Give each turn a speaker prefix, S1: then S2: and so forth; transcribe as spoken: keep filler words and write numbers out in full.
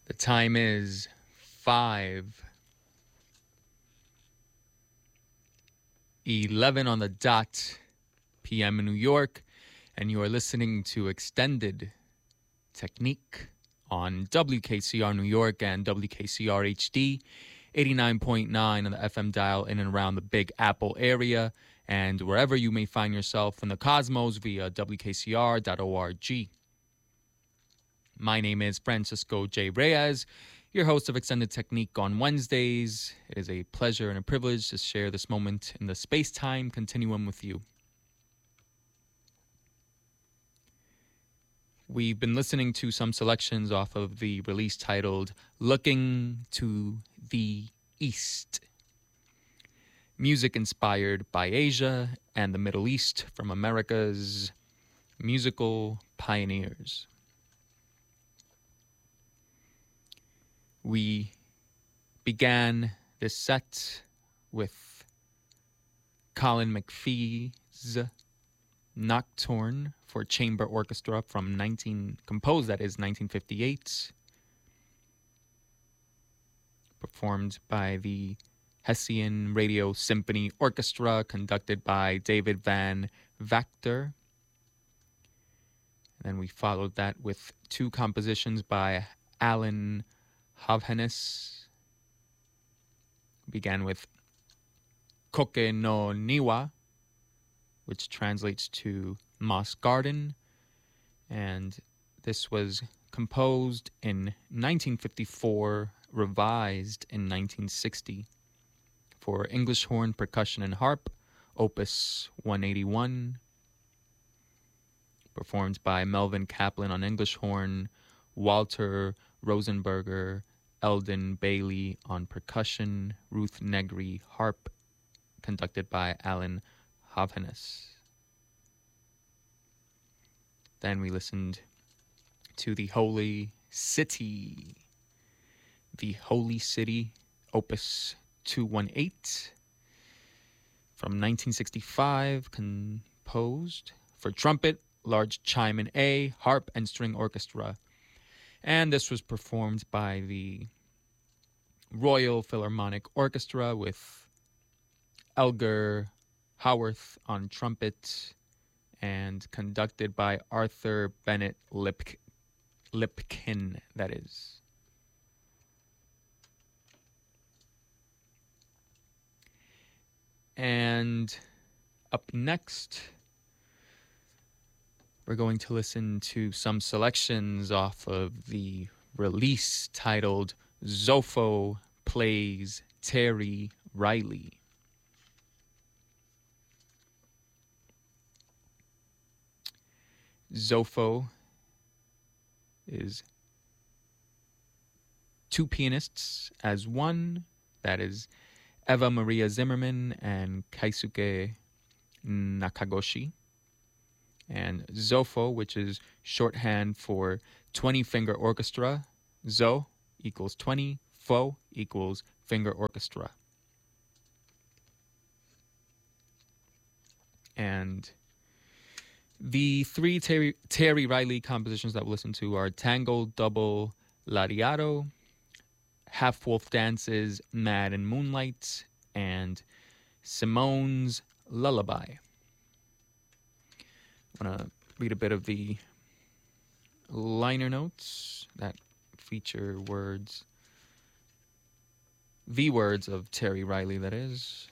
S1: The time is five eleven on the dot p m in New York, and you are listening to Extended Technique on W K C R New York and W K C R H D, eighty-nine point nine on the F M dial in and around the Big Apple area, and wherever you may find yourself in the cosmos via W K C R dot org. My name is Francisco J. Reyes, your host of Extended Technique on Wednesdays. It is a pleasure and a privilege to share this moment in the space-time continuum with you. We've been listening to some selections off of the release titled Looking to the East. Music inspired by Asia and the Middle East from America's musical pioneers. We began this set with Colin McPhee's Nocturne for Chamber Orchestra from nineteen composed that is nineteen fifty-eight, performed by the Hessian Radio Symphony Orchestra, conducted by David Van Vactor. And then we followed that with two compositions by Alan Havhenes. Began with Koke no Niwa, which translates to Moss Garden, and this was composed in nineteen fifty-four, revised in nineteen sixty, for English horn, percussion, and harp, Opus one eighty-one, performed by Melvin Kaplan on English horn, Walter Rosenberger, Eldon Bailey on percussion, Ruth Negri harp, conducted by Alan Havhenes. Then we listened to The Holy City. The Holy City, Opus two eighteen, from nineteen sixty-five, composed for trumpet, large chime in A, harp, and string orchestra. And this was performed by the Royal Philharmonic Orchestra with Elgar Howarth on trumpet and conducted by Arthur Bennett Lip- Lipkin, that is. And up next, we're going to listen to some selections off of the release titled Zopho Plays Terry Riley. Zopho is two pianists as one, that is Eva Maria Zimmerman and Keisuke Nakagoshi. And Zopho, which is shorthand for twenty-finger orchestra. Zo equals twenty, Fo equals finger orchestra. And the three Terry, Terry Riley compositions that we'll listen to are Tango Double Lariado, Half Wolf Dances, Mad in Moonlight, and Simone's Lullaby. I'm going to read a bit of the liner notes that feature words, the words of Terry Riley, that is.